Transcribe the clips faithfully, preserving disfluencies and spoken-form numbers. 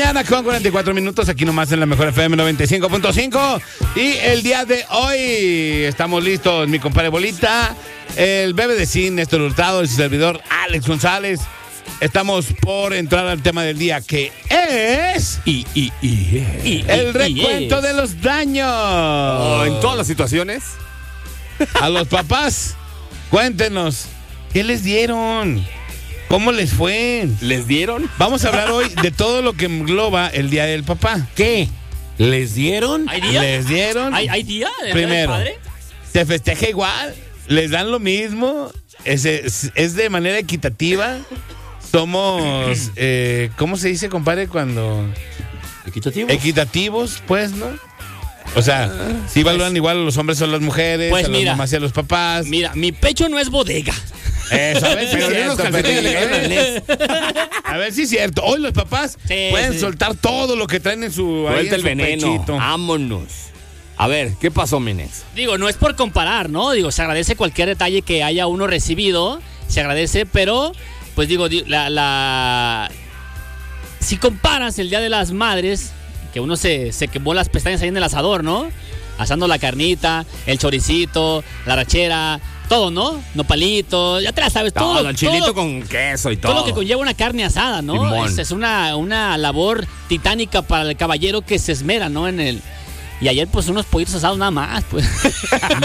mañana con cuarenta y cuatro minutos, aquí nomás en la mejor F M noventa y cinco punto cinco. Y el día de hoy estamos listos, mi compadre Bolita, el bebé de cine, Néstor Hurtado, el servidor Alex González. Estamos por entrar al tema del día, que es y, y, y, y, el recuento y de los daños. Oh, en todas las situaciones. A los papás, cuéntenos, ¿qué les dieron? ¿Cómo les fue? ¿Les dieron? Vamos a hablar hoy de todo lo que engloba el Día del Papá. ¿Qué? ¿Les dieron? ¿Hay día? ¿Les dieron? ¿Hay, hay día del Primero, padre? ¿se festeja igual? ¿Les dan lo mismo? ¿Es, es, es de manera equitativa? Somos, eh, ¿cómo se dice, compadre, cuando...? ¿Equitativos? Equitativos, pues, ¿no? O sea, si valoran igual a los hombres o a las mujeres, Pues a mira, las mamás y a los papás. Mira, mi pecho no es bodega. Eso, a ver si Pero es de unos cierto, calcetines le Pedro. ganan, A ver si es cierto. Hoy los papás Sí, pueden sí. soltar todo lo que traen en su, ahí Suelta en el su veneno. pechito. Vámonos. A ver, ¿qué pasó, Mines? Digo, no es por comparar, ¿no? Digo, se agradece cualquier detalle que haya uno recibido, se agradece, pero, pues digo, di- la, la... si comparas el Día de las Madres, que uno se, se quemó las pestañas ahí en el asador, ¿no? Asando la carnita, el choricito, la rachera, todo, ¿no? Nopalitos, ya te la sabes, todo. Todo, el chilito todo- con queso y todo. Todo lo que conlleva una carne asada, ¿no? Simón. Es, es una, una labor titánica para el caballero que se esmera, ¿no? En el... Y ayer, pues, unos pollitos asados nada más, pues. No.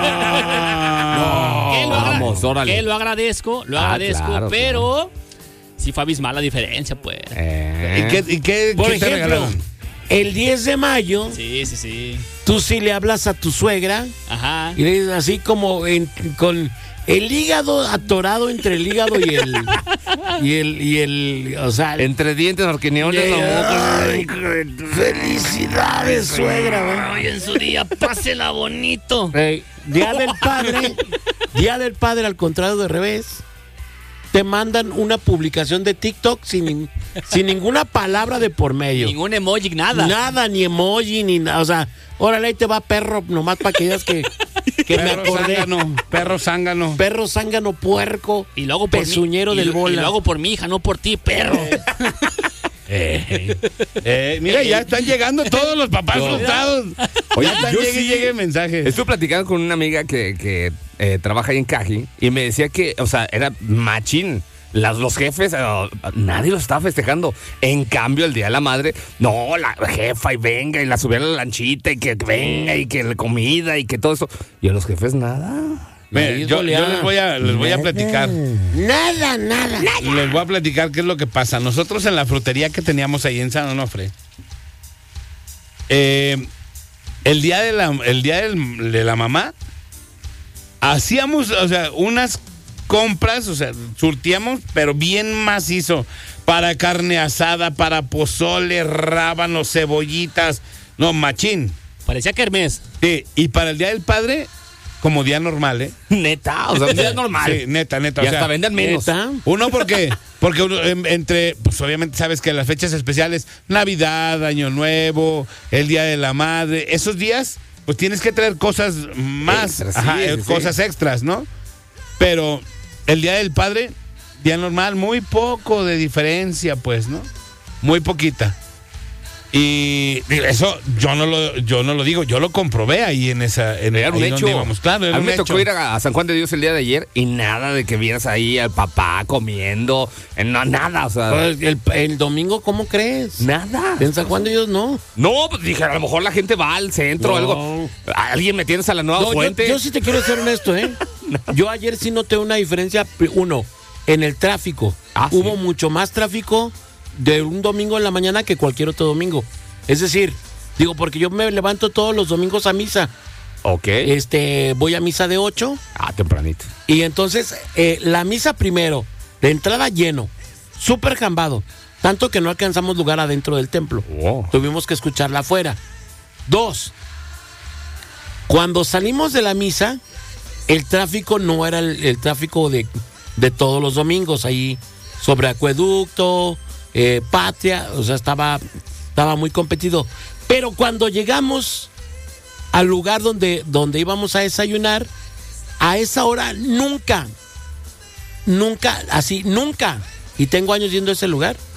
Que lo agra- Vamos, órale. Que lo agradezco, lo Ah, agradezco, claro, pero sí fue abismal la diferencia, pues. Eh. ¿Y qué, y qué, Por qué te ejemplo, regalaron? el diez de mayo, Sí, sí, sí. tú sí le hablas a tu suegra Ajá. y le dices así como en- con el hígado atorado entre el hígado y el... y el, y el, o sea... Entre dientes, arquineones, la boca. Ay, felicidades, suegra, güey. Hoy en su día, pásela bonito. Ey, Día del Padre, Día del Padre, al contrario de revés, te mandan una publicación de TikTok sin, nin- sin ninguna palabra de por medio. Ningún emoji, nada. Nada, ni emoji, ni nada. O sea, órale, ahí te va perro, nomás para que digas que, que me Perro acordé. zángano, perro zángano. Perro zángano puerco, Y luego por pezuñero mí, del y, bola. Y lo hago por mi hija, no por ti, perro. Eh, eh, mira, ya están llegando todos los papás No. frustrados. Oye, Ya están, yo llegue, sí. llegue mensajes. Estuve platicando con una amiga que, que eh, trabaja ahí en Caji y me decía que, o sea, era machín. Las, los jefes, eh, nadie los estaba festejando. En cambio, el Día de la Madre, no, la jefa y venga y la subía a la lanchita y que venga y que la comida y que todo eso. Y a los jefes nada. Mira, Maíz yo, boleado. yo les voy a, les voy a platicar. Nada, nada. Les voy a platicar qué es lo que pasa. Nosotros en la frutería que teníamos ahí en San Onofre, eh, el día de la, el día del- de la mamá, hacíamos, o sea, unas compras, o sea, surtíamos, pero bien macizo, para carne asada, para pozole, rábanos, cebollitas, no, machín. Parecía kermés. Sí, y para el Día del Padre, como día normal, ¿eh? Neta, o sea, es normal. Sí, neta, neta. Y o hasta sea, venden menos. ¿Neta? uno, ¿por qué? Porque uno, en- entre, pues obviamente sabes que las fechas especiales, Navidad, Año Nuevo, el Día de la Madre, esos días, pues tienes que traer cosas más, Extras, ajá, sí, eh, sí, sí. cosas extras, ¿no? Pero el Día del Padre, día normal, muy poco de diferencia, pues, ¿no? Muy poquita. Y digo, eso yo no lo, yo no lo digo, yo lo comprobé ahí en esa, en Era un ahí hecho. donde íbamos. Claro, era a mí un me hecho. tocó ir a, a San Juan de Dios el día de ayer y nada de que vieras ahí al papá comiendo. eh, No, nada, o sea. Pues, El, el domingo, ¿cómo crees? Nada. En San Juan de Dios no. No, pues dije, a lo mejor la gente va al centro o No. algo. Alguien metiéndose a la nueva No, yo, fuente. yo sí te quiero ser honesto, ¿eh? Yo ayer sí noté una diferencia. Uno, en el tráfico. Ah, Hubo sí. mucho más tráfico de un domingo en la mañana que cualquier otro domingo. Es decir, digo, porque yo me levanto todos los domingos a misa. Ok. Este, voy a misa de ocho. Ah, tempranito. Y entonces, eh, la misa primero, de entrada lleno, súper jambado. Tanto que no alcanzamos lugar adentro del templo. Wow. Tuvimos que escucharla afuera. Dos, cuando salimos de la misa, el tráfico no era el, el tráfico de, de todos los domingos. Ahí sobre Acueducto, eh, Patria, o sea, estaba, estaba muy competido. Pero cuando llegamos al lugar donde, donde íbamos a desayunar, a esa hora nunca, nunca, así, nunca, y tengo años yendo a ese lugar,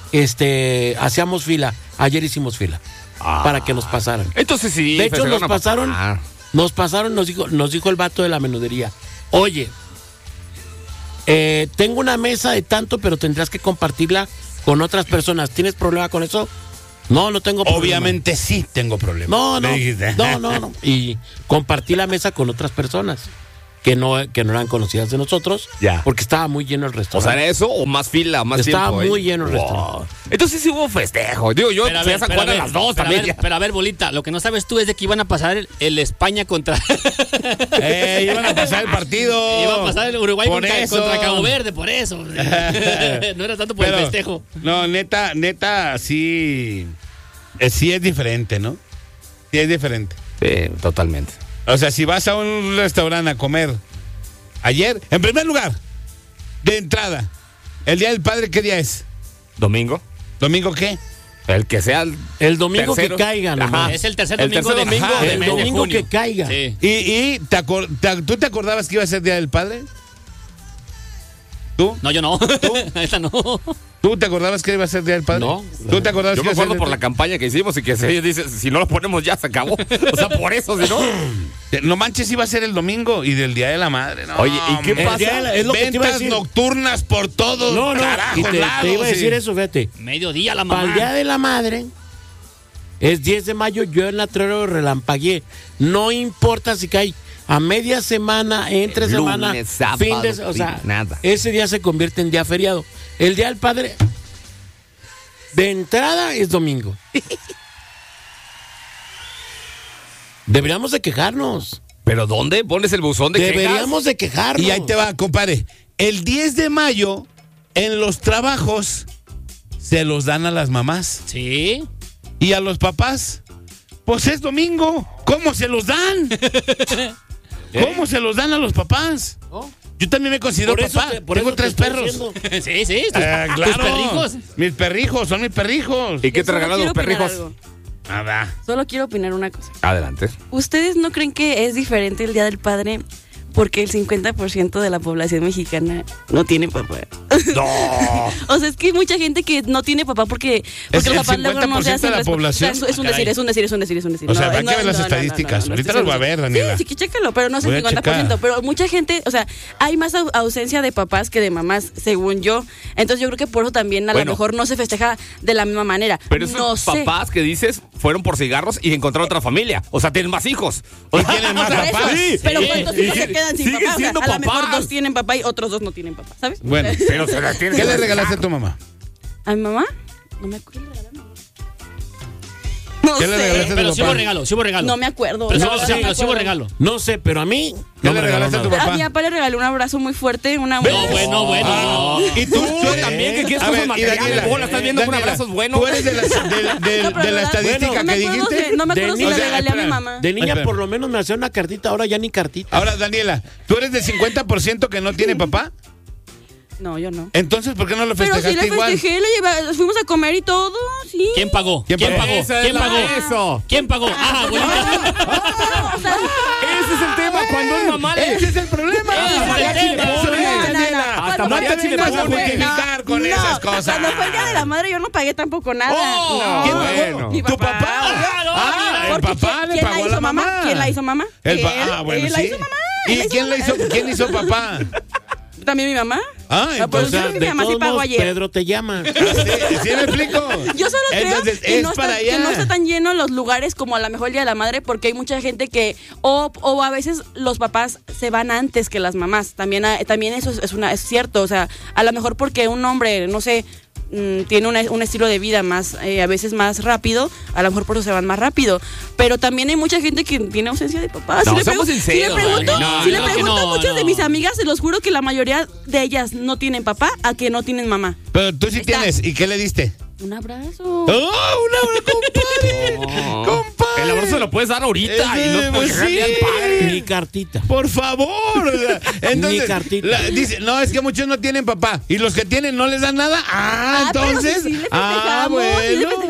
este, hacíamos fila. Ayer hicimos fila Ah. para que nos pasaran. Entonces sí. De hecho, festejaron nos a pasaron, papá. nos pasaron, nos dijo, nos dijo el vato de la menudería, oye, eh, tengo una mesa de tanto, pero tendrás que compartirla con otras personas. ¿Tienes problema con eso? No, no tengo problema. Obviamente sí tengo problemas. No, no, Le dijiste. no, no, no. Y compartí la mesa con otras personas que no, que no eran conocidas de nosotros, Ya. porque estaba muy lleno el O sea, restaurante. ¿era eso o más fila, más Estaba tiempo? muy eh? lleno el Wow. restaurante. Entonces sí hubo festejo. Digo, yo Pero a fui ver, a San pero Juan a a ver, las dos pero a también. ver, ya. pero a ver, bolita, lo que no sabes tú es de que iban a pasar el, el España contra... Eh, iban a pasar el partido. Iba a pasar el Uruguay Por contra, eso. contra Cabo Verde, por eso. No era tanto por Pero, el festejo. No, neta, neta, sí. eh, sí es diferente, ¿no? Sí es diferente. Sí, totalmente. O sea, si vas a un restaurante a comer ayer, en primer lugar, de entrada, el Día del Padre, ¿qué día es? ¿Domingo? ¿Domingo qué? El que sea el, El domingo tercero. que caiga, Ajá. nomás. Es el tercer El domingo tercer de, domingo ajá, del del El mes de domingo junio. que caiga. Sí. ¿Y, y te acor- te- tú te acordabas que iba a ser Día del Padre? ¿Tú? No, yo no. Esta no. ¿Tú te acordabas que iba a ser Día del Padre? No. ¿Tú te acordabas Yo que me iba a ser acuerdo Día por la del campaña que hicimos y que se dice, si no lo ponemos ya se acabó. O sea, por eso, si no. Padre? No manches, iba a ser el domingo y del Día de la Madre. No, Oye, ¿y qué hombre. pasa? El día de la- es lo que te iba a Ventas decir. nocturnas por todos. No, no, carajos y te, te lados, iba a decir sí. eso, fíjate. Mediodía la Para mamá. el Día de la Madre, es diez de mayo, yo en la Trero relampagué. No importa si cae a media semana, entre Lunes, semana, sábado, fin de o sea, nada. ese día se convierte en día feriado. El Día del Padre, de entrada, es domingo. Deberíamos de quejarnos. ¿Pero dónde pones el buzón de Deberíamos de quejarnos. Y ahí te va, compadre. El diez de mayo, en los trabajos, se los dan a las mamás. Sí. Y a los papás, pues es domingo. ¿Cómo se los dan? ¿Cómo se los dan a los papás? ¿No? Yo también me considero Por eso papá. te- por Tengo eso te tres estoy perros. diciendo. Sí, sí. Tus, Ah, tus claro. perrijos. Mis perrijos, son mis perrijos. ¿Y qué te Solo regalan los quiero opinar perrijos? algo. Nada. Solo quiero opinar una cosa. Adelante. ¿Ustedes no creen que es diferente el Día del Padre porque el cincuenta por ciento de la población mexicana no tiene papá? No. O sea, es que hay mucha gente que no tiene papá porque, porque Es los el papás luego no se cincuenta por ciento hacen de la respeto. población. O sea, es, es un Ah, decir, caray. es un decir, es un decir, es un decir. O sea, No, habrá que no, ver las no, no, no, estadísticas. no, no, Ahorita estoy las voy a ver, diciendo- Daniela. Sí, sí, chécalo, pero no es el Voy a cincuenta por ciento. checar. Pero mucha gente, o sea, hay más au- ausencia de papás que de mamás, según yo. Entonces yo creo que por eso también a Bueno. lo mejor no se festeja de la misma manera. Pero esos no sé. papás que dices fueron por cigarros y encontraron otra familia. O sea, tienen más hijos. O Y sea, tienen más Por eso, papás. Sí, pero sí, ¿cuántos sí, hijos sí, se quedan sin siguen papá? O sea, siendo a lo mejor papás. dos tienen papá y otros dos no tienen papá, ¿sabes? Bueno, Pero se las tienen ¿qué que le regalaste a tu mamá? ¿A mi mamá? No me acuerdo. No ¿Qué le regalaste sé. a Pero tu sí hubo papá? regalo, sí hubo regalo. No me acuerdo. Pero sí la hubo- verdad, sí, no me pero sí hubo acuerdo. regalo. No sé, pero a mí ¿Qué no le me regaló regalaste a tu nada. papá? A mi papá le regalé un abrazo muy fuerte, una... No, bueno, bueno. Y tú, tú eres- también, que quieres A cosas ver, y materiales, Daniela, bola, estás viendo que un Daniela, abrazo es bueno. Tú eres de la, de, de- No, pero de la verdad, estadística no me que acuerdo dijiste. si- no me acuerdo De si le niña- regalé a mi espera. mamá. De niña Espera. por lo menos me hacía una cartita, ahora ya ni cartita. Ahora, Daniela, ¿tú eres del cincuenta por ciento que no tiene papá? No, yo no. Entonces, ¿por qué no lo Pero sí festejaste le igual? festejé, le lleva- fuimos a comer y todo, sí. ¿Quién pagó? ¿Quién ¿Quién pagó? pagó? Esa es ¿Quién la- pagó? eso. ¿Quién pagó? Ah, abuelita. O sea, Ese es el tema. Cuando es mamá, le- Ese es el problema. Ese es el Mariachi le tema. puso, no, ¿eh? no, no, Daniela. no. Hasta Cuando mariachi fue- le cuando puso fue- justificar con no, esas cosas. Cuando fue el Día de la Madre yo no pagué tampoco nada. Oh, No. ¿Quién bueno. pagó? Mi ¿Tu papá? Claro, Ah, el Porque papá ¿quién- le quién pagó la a hizo la mamá. ¿Quién la hizo mamá? El pa- Él, ah, bueno, él la sí. hizo mamá. ¿Y él la quién le hizo, mamá. quién hizo papá? ¿También mi mamá? Ah, Ah, pues, entonces, O sea, mi de mamá sí todos pagó modos, ayer. Pedro te llama. ¿sí, ¿sí me explico? Yo solo creo Entonces, que, es no para está, que allá. no está tan lleno los lugares como a lo mejor el Día de la Madre, porque hay mucha gente que, o, o a veces los papás se van antes que las mamás. También, hay- también eso es, es una, es cierto. O sea, a lo mejor porque un hombre, no sé, mm, tiene una- un estilo de vida más, eh, a veces más rápido, a lo mejor por eso se van más rápido. Pero también hay mucha gente que tiene ausencia de papá. No, le seamos pregu- si sinceros, le pregunto, Dani, no, si le no, que pregunto no, a muchas no. de mis amigas, se los juro que la mayoría de ellas no tienen papá a que no tienen mamá. Pero tú sí Ahí está. tienes. ¿Y qué le diste? Un abrazo. ¡Oh, un abrazo, compadre! ¡Compadre! El abrazo se lo puedes dar ahorita Ese, y no pues, porque sí. al padre. Ni cartita. Por favor. O sea, entonces, Ni cartita. la- dice, no, es que muchos no tienen papá. ¿Y los que tienen no les dan nada? Ah, Ah, pero entonces. sí, sí le ah, festejamos, sí le bueno. festejamos.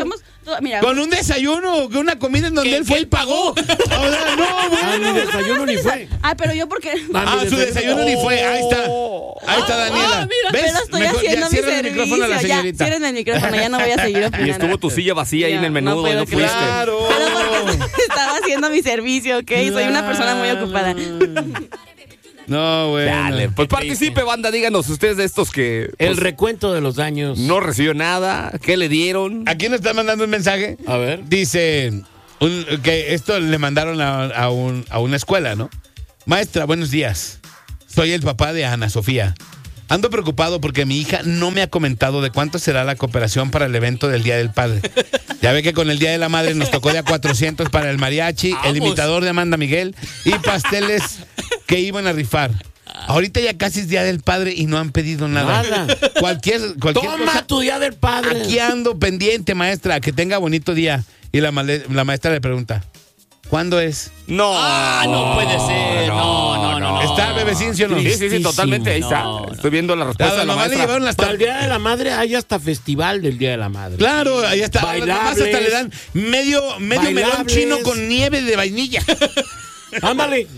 Mira, Con un desayuno, con una comida en donde ¿Qué- él fue qué y pagó. O sea, no, Ah, ni bueno. desayuno ni fue. ah, pero yo porque... Ah, su desayuno ni fue. Ahí está. Ahí está Daniela. Ah, mira, ¿Ves? Pero estoy Mejor, ya haciendo mi cierra el servicio. micrófono a la Ya, señorita. cierren el micrófono, ya no voy a seguir opinando. Y estuvo tu silla vacía ahí en el menudo y puedo no fuiste. Claro. Pero porque estaba haciendo mi servicio, ¿ok? Soy una persona muy ocupada. No, bueno. Dale, pues participe, banda, díganos ustedes de estos que El pues, recuento de los daños. no recibió nada, ¿qué le dieron? Aquí nos está mandando un mensaje. A ver. Dice un- que esto le mandaron a, a un- a una escuela, ¿no? Maestra, buenos días. Soy el papá de Ana Sofía. Ando preocupado porque mi hija no me ha comentado de cuánto será la cooperación para el evento del Día del Padre. Ya ve que con el Día de la Madre nos tocó de a cuatrocientos para el mariachi, el Vamos. imitador de Amanda Miguel y pasteles que iban a rifar. Ahorita ya casi es Día del Padre y no han pedido nada. Nada. Cualquier, cualquier Toma cosa. tu día del padre. Aquí ando pendiente, maestra, que tenga bonito día. Y la, male- la maestra le pregunta, ¿cuándo es? No. Ah, no puede ser. No, no, no. no. ¿Está bebecín, sí o no? Sí, sí, sí, totalmente. Ahí está. No, no. Estoy viendo la A respuesta la de la mamá le maestra. llevaron las Para el tar- Día de la Madre hay hasta festival del Día de la Madre. Claro, ahí está. A las mamás hasta Bailables. le dan medio, medio melón Bailables. chino con nieve de vainilla. Ándale.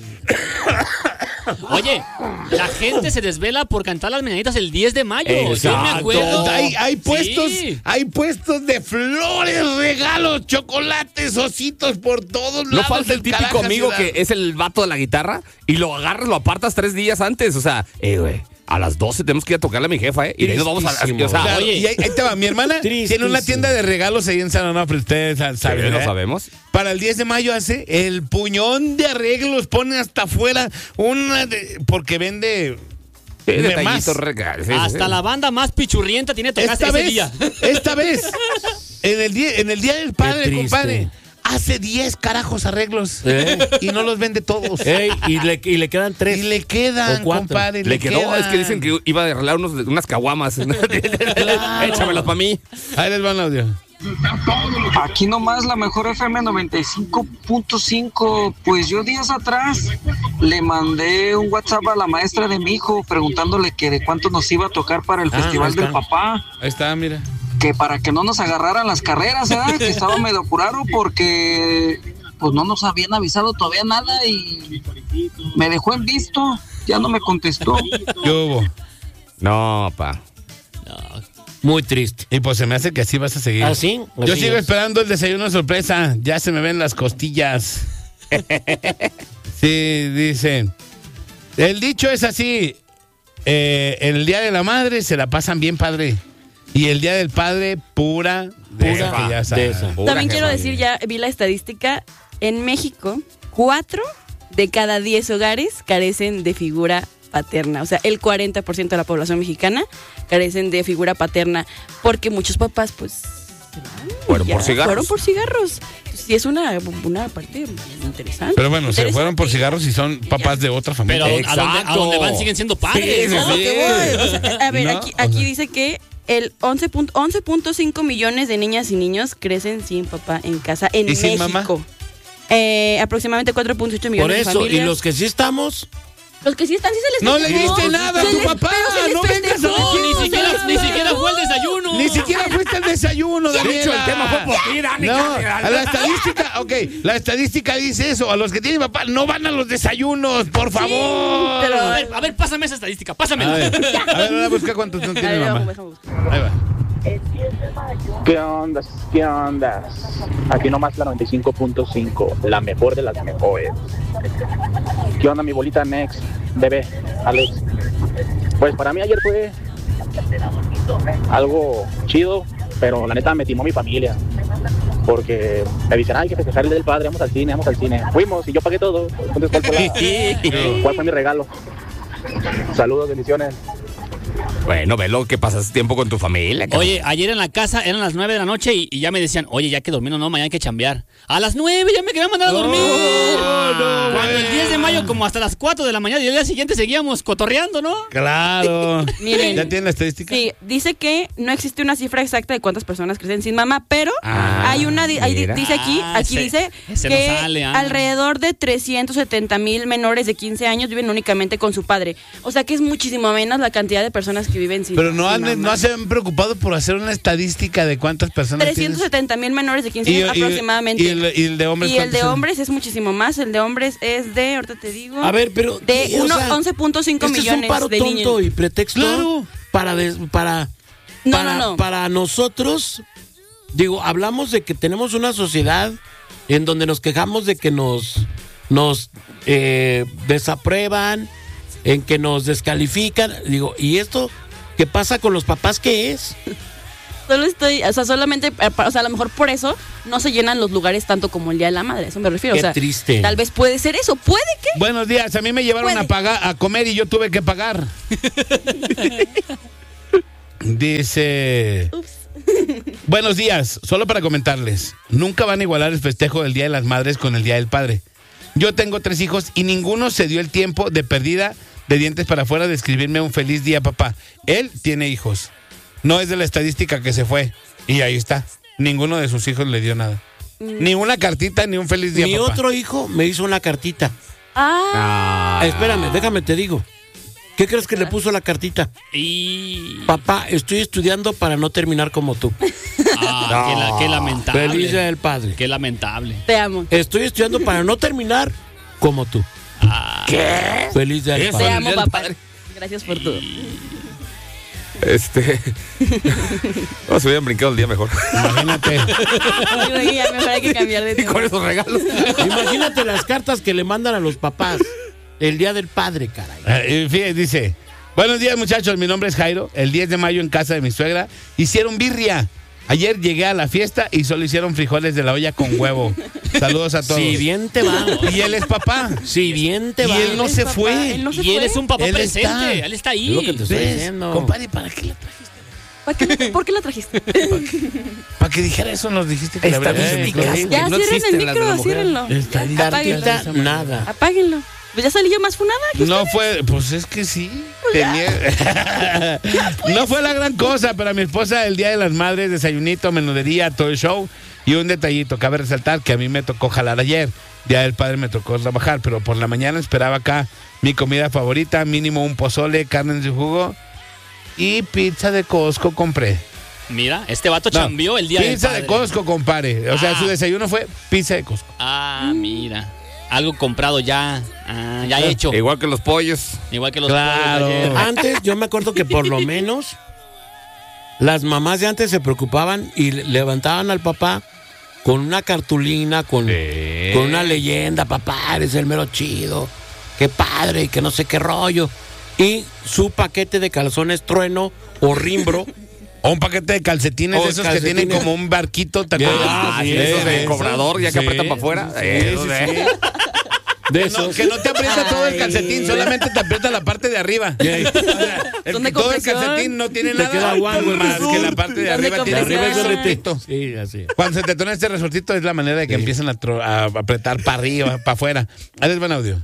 Oye, la gente se desvela por cantar las mañanitas el diez de mayo. Yo me Exacto. acuerdo. Hay, hay puestos, Sí. hay puestos de flores, regalos, chocolates, ositos por todos lados. No falta el en típico Caracas, amigo ciudad. que es el vato de la guitarra y lo agarras, lo apartas tres días antes. O sea, eh, güey, a las doce tenemos que ir a tocarle a mi jefa, ¿eh? Y de ahí nos vamos a la. Tristísimo. O sea, Claro, oye. y ahí, ahí te va, mi hermana tiene una tienda de regalos ahí en San Onofre, ustedes sa- saben, ¿lo ¿verdad? sabemos? Para el diez de mayo hace el puñón de arreglos, pone hasta afuera una de, porque vende Sí, de detallitos, más. regalos, sí, sí, Hasta sí. la banda más pichurrienta tiene tocaste Esta ese vez, día. esta vez, en el día, en el día del padre, triste. compadre, hace diez carajos arreglos ¿Eh? y no los vende todos. Ey, y, le, y le quedan tres. Y le quedan, O cuatro. compadre. Le quedó, quedan. es que dicen que iba a arreglar unos, unas caguamas. Échamelas para mí. Ahí les va un audio. Aquí nomás la mejor F M noventa y cinco punto cinco. Pues yo días atrás le mandé un WhatsApp a la maestra de mi hijo preguntándole que de cuánto nos iba a tocar para el Ah, festival ahí del está. papá. Ahí está, mira. Que para que no nos agarraran las carreras, ¿verdad? Que estaba medio apurado porque pues no nos habían avisado todavía nada y me dejó en visto. Ya no me contestó. ¿Qué hubo? No, pa. Muy triste. Y pues se me hace que así vas a seguir. ¿Ah, sí? Yo Así sigo es. esperando el desayuno sorpresa. Ya se me ven las costillas. Sí, dicen. El dicho es así. eh, el día de la madre se la pasan bien, padre. Y el día del padre, pura, de Pura esa que ya de sabes. esa. Pura También quiero jefa. decir, ya vi la estadística, en México, cuatro de cada diez hogares carecen de figura paterna. O sea, el cuarenta por ciento de la población mexicana carecen de figura paterna porque muchos papás, pues, se van y Fueron ya por cigarros. Fueron por cigarros. Sí, es una, una parte interesante. Pero bueno, se Interesante. fueron por cigarros y son papás de otra familia. Pero a, a donde, a Exacto. donde van siguen siendo padres. Sí, sí, ¿no? A lo que voy. O sea, a ver, No, aquí, o aquí sea. dice que el once punto cinco millones de niñas y niños crecen sin papá en casa en ¿Y sin México. mamá? Eh, aproximadamente cuatro punto ocho Por millones de eso, familias. y los que sí estamos, Los que sí están, sí se les No le festejó. diste nada a Se tu les- papá, pero se les no vengas a festejó, No, ni se siquiera, les ni siquiera festejó. fue el desayuno. Ni siquiera fuiste al desayuno, De Daniela. hecho, el tema fue por ti, Dani. No, a la estadística, ok, la estadística dice eso. A los que tienen papá no van a los desayunos, por favor. pero- A ver, a ver, pásame esa estadística, pásamela. A ver, a ver, ahora busca cuántos no A tiene ver, mamá. vamos, vamos, vamos. Ahí va. ¿Qué onda? ¿Qué onda? Aquí nomás la noventa y cinco punto cinco, la mejor de las mejores. ¿Qué onda mi bolita Next, bebé, Alex? Pues para mí ayer fue algo chido, pero la neta me timó mi familia. Porque me dicen, ay, hay que festejar el del padre, vamos al cine, vamos al cine. Fuimos y yo pagué todo. Entonces, ¿cuál fue, la- cuál fue mi regalo? Saludos, bendiciones. Bueno, velo que pasas tiempo con tu familia. cabrón. Oye, ayer en la casa eran las nueve de la noche y, y ya me decían, oye, ya que dormimos, no, mañana hay que chambear. A las nueve ya me querían mandar a dormir. no, Cuando el güey. diez de mayo, como hasta las cuatro de la mañana y el día siguiente seguíamos cotorreando, ¿no? Claro. Miren. ¿Ya tienen la estadística? Sí, dice que no existe una cifra exacta de cuántas personas crecen sin mamá, pero Ah, hay una, di- hay di- mira. dice aquí, Ah, aquí ese- dice ese que no sale, ah. alrededor de trescientos setenta mil menores de quince años viven únicamente con su padre. O sea que es muchísimo menos la cantidad de personas que que viven sin Pero no sin han, mamá. no se han preocupado por hacer una estadística de cuántas personas trescientos setenta mil menores de quince años Y- y- aproximadamente. y el- y el de hombres, Y el ¿cuántos de son? hombres es muchísimo más. El de hombres es de, ahorita te digo, A ver, pero... de o uno- sea, once punto cinco este millones es un paro de tonto niños. y pretexto Claro. para, des- para, No, para, no, no. para nosotros, digo, hablamos de que tenemos una sociedad en donde nos quejamos de que nos, nos eh, desaprueban, en que nos descalifican, digo, ¿y esto qué pasa con los papás? ¿Qué es? Solo estoy, o sea, solamente, eh, pa- o sea, a lo mejor por eso no se llenan los lugares tanto como el Día de la Madre, a eso me refiero. Qué o sea, triste. Tal vez puede ser eso, puede que. Buenos días, a mí me llevaron Puede. a pagar a comer y yo tuve que pagar. Dice, buenos días, solo para comentarles, nunca van a igualar el festejo del Día de las Madres con el Día del Padre. Yo tengo tres hijos y ninguno se dio el tiempo de perdida de dientes para afuera de escribirme un feliz día, papá. Él tiene hijos. No es de la estadística que se fue. Y ahí está. Ninguno de sus hijos le dio nada. Ni una cartita, ni un feliz día, Mi papá. otro hijo me hizo una cartita. Ah, Ah, espérame, déjame te digo. ¿Qué crees que le puso la cartita? Y. Papá, estoy estudiando para no terminar como tú. Ah, qué, la- qué lamentable. Feliz Día del Padre. Qué lamentable. te amo. Estoy estudiando para no terminar como tú. Ah, ¿Qué? Feliz Día del Eso. Te Padre. el amo, Día del papá. Padre. Gracias por todo. Este. No, se hubieran brincado el día mejor. Imagínate. Ay, ya mejor hay que cambiar de Y con tema. esos regalos. Imagínate las cartas que le mandan a los papás el Día del Padre, caray. Eh, fíjate, dice, buenos días muchachos, mi nombre es Jairo. El diez de mayo en casa de mi suegra hicieron birria. Ayer llegué a la fiesta y solo hicieron frijoles de la olla con huevo. Saludos a todos. Si bien te va. Y él es papá. Si bien te Y va. él no se Papá, fue. él no se y él fue. es un papá Él presente. está. Él está Es lo que ahí. te estoy ¿Ves? diciendo. Compadre, ¿para qué la trajiste? ¿Para qué- ¿Por qué la trajiste? Para que dijera eso nos dijiste que la habría Estadísticas. traído. Ya, no cierren el existen las de micro, la mujer. ciérrenlo. Cartita, Apáguenlo. nada. Apáguenlo. Pues ya salí yo más funada. que No ustedes. fue, pues es que sí. Tenía- no fue la gran cosa, pero a mi esposa el Día de las Madres, desayunito, menudería, todo el show. Y un detallito, cabe resaltar que a mí me tocó jalar ayer. Día del Padre me tocó trabajar, pero por la mañana esperaba acá mi comida favorita, mínimo un pozole, carne en su jugo y pizza de Costco compré. Mira, este vato No, chambeó el día del Pizza padre. de Costco, compadre. O sea, Ah. su desayuno fue pizza de Costco. Ah, mira. Algo comprado ya. Ah, ya hecho. Igual que los pollos. Igual que los Claro. pollos de ayer. Antes yo me acuerdo que por lo menos las mamás de antes se preocupaban y le- levantaban al papá con una cartulina, con, Sí. con una leyenda, papá, eres el mero chido, qué padre, y que no sé qué rollo. Y su paquete de calzones trueno o rimbro. O un paquete de calcetines O de esos que calcetines. tienen como un barquito, ¿te acuerdas? Ah, sí, esos sí, de sí. cobrador, ya que Sí, aprietan para afuera. sí, Esos sí, de- sí. De Que no, esos. que no te aprieta todo el Ay. calcetín, solamente te aprieta la parte de arriba. O sea, el- Son de todo el compresión. calcetín no tiene Te nada queda guango el más resorte. que la parte de Son de arriba tiene compresión. arriba Arriba el es resortito. Sí, así. Cuando se te tona este resortito es la manera de que Sí. empiezan a, tro- a apretar para arriba, para afuera. Ahí les van audio.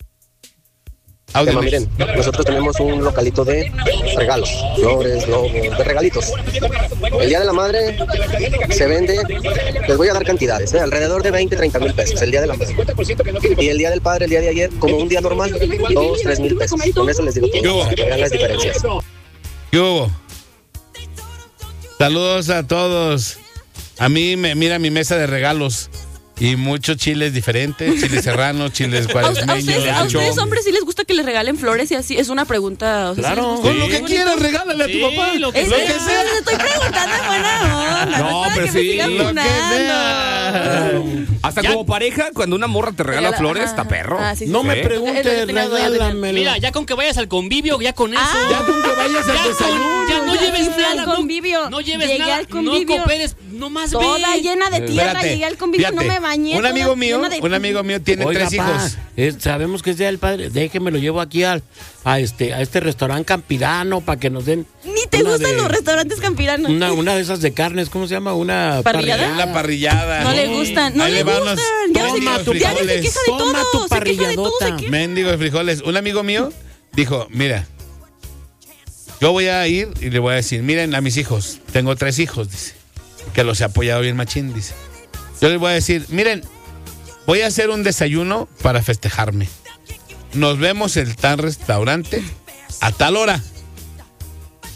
Audio. Tema, miren, nosotros tenemos un localito de regalos, flores, globos, de regalitos. El Día de la Madre se vende, les voy a dar cantidades, ¿eh? Alrededor de veinte, treinta mil pesos, el Día de la Madre. Y el Día del Padre, el día de ayer, como un día normal, dos, tres mil pesos. Con eso les digo ¿Qué todo, hubo? para que vean las diferencias. ¿Qué hubo? Saludos a todos. A mí me mira mi mesa de regalos. Y muchos chiles diferentes, chiles serranos, chiles ¿A, cuaresmeños. ustedes, a ancho. ustedes, hombres, sí les gusta que les regalen flores y así? Es una pregunta. O sea, Claro. ¿sí les gusta? Con lo que quieras, regálale a tu Sí, papá. lo que Es Lo que que sea. les estoy preguntando en buena onda. No, No, es para pero que sí, me sigan lo que funando. sea. Hasta Ya- como pareja, cuando una morra te regala Regala- flores, ajá. está perro. Ah, sí, sí, No sí. me ¿Eh? Es lo preguntes, que tenía duda, tenía- regálamelo. Mira, ya con que vayas al convivio, ya con eso. Ah. Ya con que vayas Ya al con- desayuno. ya no Ya lleves fui al nada. no- convivio. No, lleves Llegué nada. al convivio. No cooperes, nomás ve. Toda llena de tierra, Espérate, llegué al convivio, no fíjate, me bañé. Un toda amigo mío, llena de- un amigo mío tiene Oiga, tres pa, hijos. es- sabemos que es Día del Padre. Déjeme lo llevo aquí al, a este a este restaurante campirano para que nos den. Ni te una gustan de- los restaurantes campiranos. Una, una de esas de carnes, ¿cómo se llama? Una ¿Parrillada? Una parrillada. No le gustan, no Ahí le van gustan. los- Ya Toma se, tu ya se frijoles. queja de Toma todo. tu Se queja de todo, se parrilladota. queja. Mendigos frijoles. Un amigo mío dijo, mira, yo voy a ir y le voy a decir, miren a mis hijos, tengo tres hijos, dice, que los he apoyado bien machín, dice. Yo les voy a decir, miren, voy a hacer un desayuno para festejarme. Nos vemos en tal restaurante a tal hora.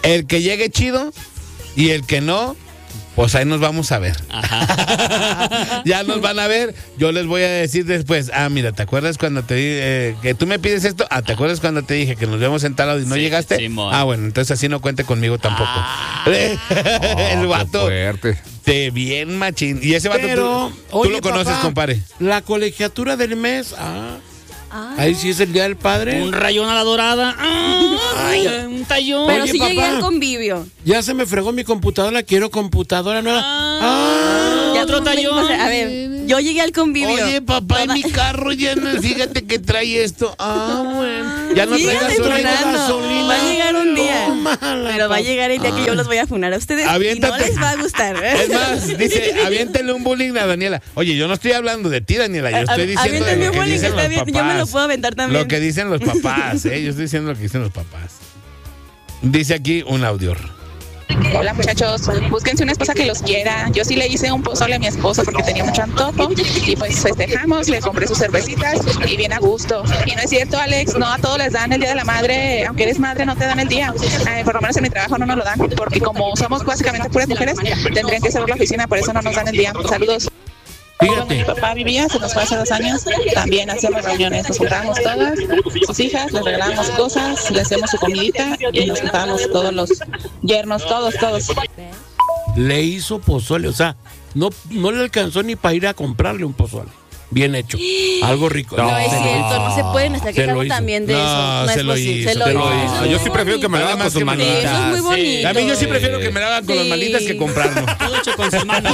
El que llegue chido y el que no, pues ahí nos vamos a ver. Ajá. Ya nos van a ver. Yo les voy a decir después, ah, mira, ¿te acuerdas cuando te dije eh, que tú me pides esto? Ah, ¿te acuerdas cuando te dije que nos vemos en tal lado y no Sí, llegaste? Simón. Ah, bueno, entonces así no cuente conmigo tampoco. Ah. El Oh, vato. qué fuerte. De bien machín. Y ese vato Pero, tú, tú oye, lo conoces, papá, compadre. La colegiatura del mes. Ah, Ah. ahí sí es el día del padre. Un rayón a la dorada. Ay, un tallón. Pero Oye, sí llegué papá. al convivio. Ya se me fregó mi computadora, quiero computadora nueva. Ah, Ya otro no me- tallón. o sea, a ver, yo llegué al convivio. Oye, papá, en Toda- mi carro ya no, fíjate que trae esto. Ah, bueno. Ya no trae Síganme gasolina. funando. gasolina. Va a llegar un día. Tómala, Pero va a papá. llegar el día que yo los voy a funar a ustedes y no Aviéntate. les va a gustar. Es más, dice, aviéntele un bullying a Daniela. Oye, yo no estoy hablando de ti, Daniela. Yo estoy A- diciendo de aviéntenme lo que bullying, dicen está los bien, papás. yo me lo puedo aventar también. Lo que dicen los papás, ¿eh? Yo estoy diciendo lo que dicen los papás. Dice aquí un audio. Hola muchachos, búsquense una esposa que los quiera. Yo sí le hice un pozole a mi esposo porque tenía mucho antojo y pues festejamos, le compré sus cervecitas y bien a gusto. Y no es cierto, Alex, no a todos les dan el día de la madre, aunque eres madre no te dan el día. Ay, por lo menos en mi trabajo no nos lo dan porque como somos básicamente puras mujeres, tendrían que cerrar la oficina, por eso no nos dan el día. Saludos. Cuando mi Fíjate, papá vivía, se nos fue hace dos años, también hacíamos reuniones, nos juntábamos todas, sus hijas, les regalábamos cosas, le hacíamos su comidita y nos juntábamos todos los yernos, todos, todos. le hizo pozole, o sea, no, no le alcanzó ni para ir a comprarle un pozole. Bien hecho, algo rico. No, No, es se lo cierto, hizo. no se pueden estar Se lo quejando hizo. también de No, eso. No se es lo posible. hizo, Se lo se hizo. lo Eso hizo. es Yo muy sí prefiero que me lo hagan con sus bonito. Sí, manitas. eso es muy Sí. bonito. A mí yo sí prefiero que me lo hagan con las Sí. manitas que comprarlo. Todo hecho con sus manos.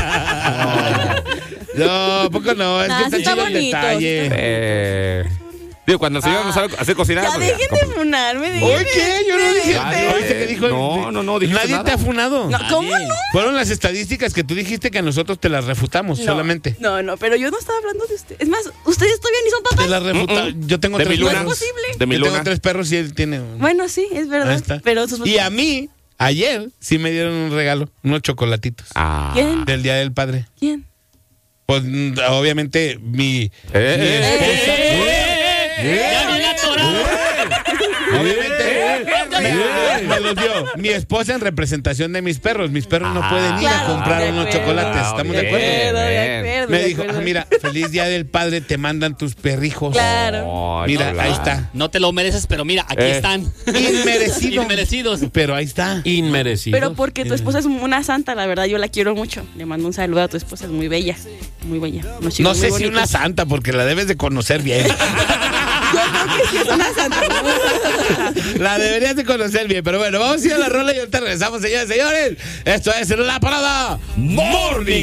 No, poco no, es Nah, que sí está está chido el bonito, detalle. Eh, digo, cuando se iban a hacer- a hacer cocinar. Ya pues, dejen de compre- funarme. dejen ¿Oye de- qué? Yo no dije. Ay, ¿Oíste que dijo? no, no, no, dijiste Nadie nada. te ha funado. No, ¿cómo no? Fueron las estadísticas que tú dijiste que a nosotros te las refutamos No, solamente. No, no, pero yo no estaba hablando de usted. Es más, ustedes todavía ni son Te papás. las refutamos. Yo tengo De tres mi luna. perros. No es posible. De mi Yo tengo luna. tres perros y él tiene uno. Bueno, sí, es Ahí verdad. está. Pero sus Y a mí, ayer, sí me dieron un regalo, unos chocolatitos. Ah. ¿Quién? Del Día del Padre. ¿Quién? Pues mm, obviamente mi, Eh, mi eh, esposa. Ya vi la torada. Obviamente me, me los dio mi esposa en representación de mis perros. Mis perros no pueden ir a Claro, comprar de unos acuerdo. chocolates. Ah, ¿Estamos de bien. acuerdo? De acuerdo, de bien. acuerdo, Me de dijo, acuerdo. ah, mira, feliz Día del Padre, te mandan tus perrijos. Claro. Ay, Mira, no, ahí la- está. No te lo mereces, pero mira, aquí Eh. están. Inmerecido. Inmerecidos. Pero ahí está. Inmerecido. Pero porque tu esposa es una santa, la verdad, yo la quiero mucho. Le mando un saludo a tu esposa, es muy bella. Muy bella. Unos No chicos sé muy si una bonitos. santa, porque la debes de conocer bien. Sí, es una santa. La deberías de conocer bien. Pero bueno, vamos a ir a la rola y ahorita regresamos, señores y señores. Esto es La Parada Morning.